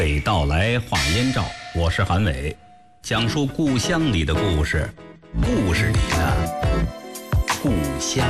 北道来话燕赵，我是韩伟，讲述故乡里的故事，故事里的故乡。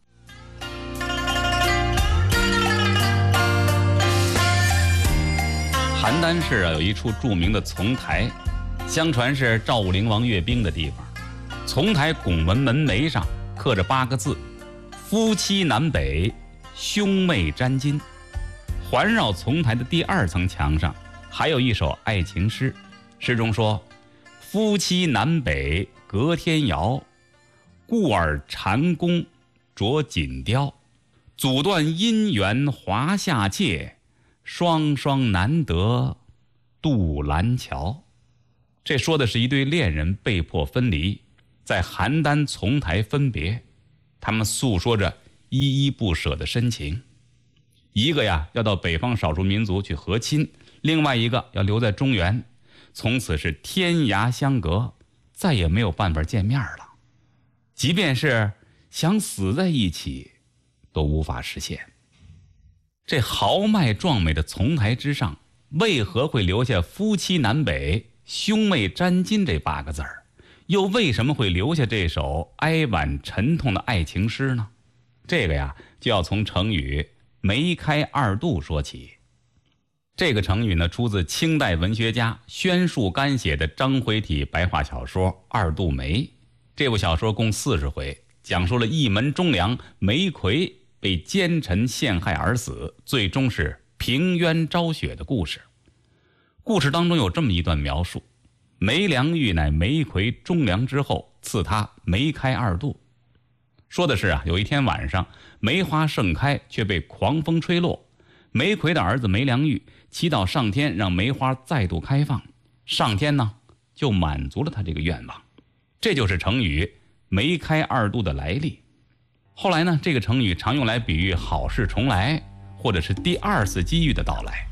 邯郸市有一处著名的丛台，相传是赵武灵王阅兵的地方。丛台拱门门楣上刻着8个字：夫妻南北，兄妹沾巾。环绕丛台的第2层墙上还有一首爱情诗，诗中说：夫妻南北隔天遥，故尔蟾宫着锦貂，阻断姻缘华夏界，双双难得渡蓝桥。这说的是一对恋人被迫分离，在邯郸丛台分别，他们诉说着依依不舍的深情。一个呀要到北方少数民族去和亲，另外一个要留在中原，从此是天涯相隔，再也没有办法见面了。即便是想死在一起，都无法实现。这豪迈壮美的丛台之上，为何会留下夫妻南北，兄妹沾巾这8个字儿？又为什么会留下这首哀婉沉痛的爱情诗呢？这个呀，就要从成语梅开二度说起。这个成语呢，出自清代文学家宣树干写的章回体白话小说《二度梅》。这部小说共40回，讲述了一门忠良梅奎被奸臣陷害而死，最终是平冤昭雪的故事。故事当中有这么一段描述：梅良玉乃梅奎忠良之后，赐他梅开二度。说的是有一天晚上，梅花盛开，却被狂风吹落。梅奎的儿子梅良玉祈祷上天让梅花再度开放，上天呢就满足了他这个愿望。这就是成语梅开二度的来历。后来呢，这个成语常用来比喻好事重来，或者是第2次机遇的到来。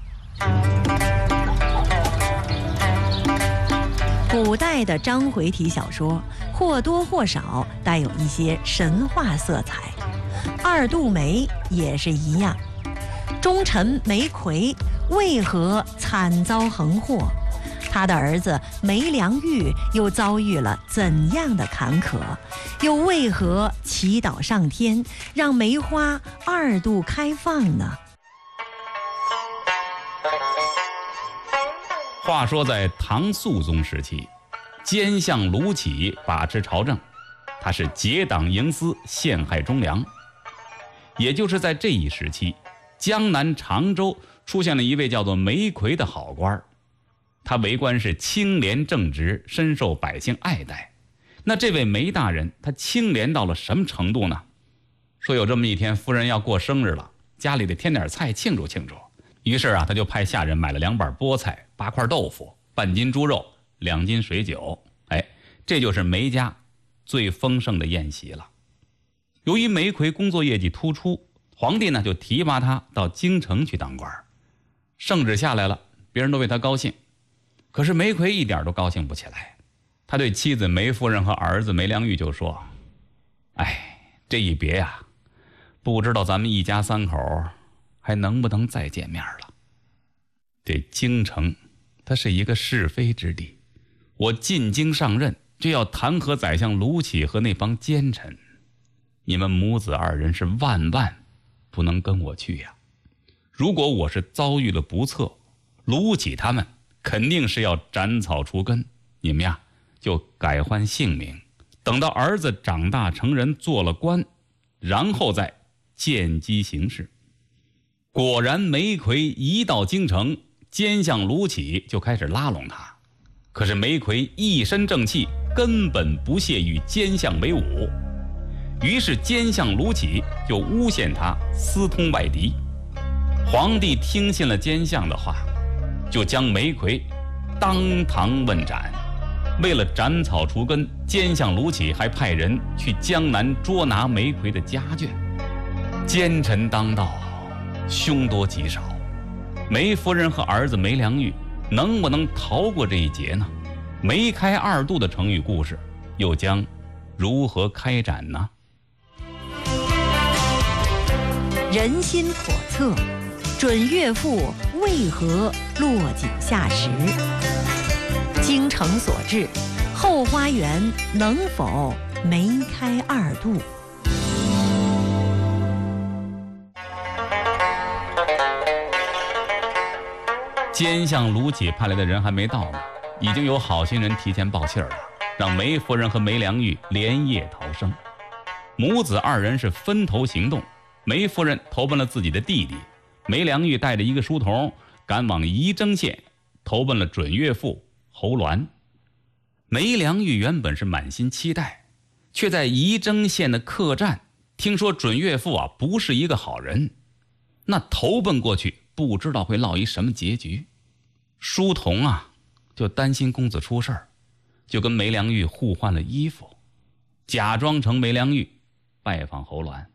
古代的章回体小说或多或少带有一些神话色彩，二度梅也是一样。忠臣梅奎为何惨遭横祸？他的儿子梅良玉又遭遇了怎样的坎坷？又为何祈祷上天让梅花2度开放呢？ 话说在唐肃宗时期，奸相卢杞把持朝政，他是结党营私，陷害忠良。也就是在这一时期，江南常州出现了一位叫做梅奎的好官，他为官是清廉正直，深受百姓爱戴。那这位梅大人，他清廉到了什么程度呢？说有这么一天，夫人要过生日了，家里得添点菜庆祝庆祝。于是他就派下人买了2板菠菜、8块豆腐、半斤猪肉、2斤水酒。这就是梅家最丰盛的宴席了。由于梅奎工作业绩突出，皇帝呢就提拔他到京城去当官。圣旨下来了，别人都为他高兴，可是梅奎一点都高兴不起来。他对妻子梅夫人和儿子梅良玉就说：这一别呀，不知道咱们一家3口还能不能再见面了。这京城它是一个是非之地，我进京上任就要弹劾宰相卢杞和那帮奸臣，你们母子2人是万万不能跟我去呀。如果我是遭遇了不测，卢杞他们肯定是要斩草除根，你们呀就改换姓名，等到儿子长大成人做了官，然后再见机行事。果然梅奎一到京城，奸相卢杞就开始拉拢他。可是梅奎一身正气，根本不屑与奸相为伍，于是奸相卢杞就诬陷他私通外敌。皇帝听信了奸相的话，就将梅奎当堂问斩。为了斩草除根，奸相卢杞还派人去江南捉拿梅奎的家眷。奸臣当道，凶多吉少，梅夫人和儿子梅良玉能不能逃过这一劫呢？梅开二度的成语故事又将如何开展呢？ 人心叵测， 准岳父为何落井下石？京城所至，后花园能否梅开二度？ 奸相卢杞派来的人还没到呢，已经有好心人提前报信儿了，让梅夫人和梅良玉连夜逃生。母子二人是分头行动，梅夫人投奔了自己的弟弟，梅良玉带着一个书童赶往仪征县，投奔了准岳父侯鸾。梅良玉原本是满心期待，却在仪征县的客栈听说准岳父不是一个好人，那投奔过去不知道会落一什么结局。书童就担心公子出事儿，就跟梅良玉互换了衣服，假装成梅良玉拜访侯鸾。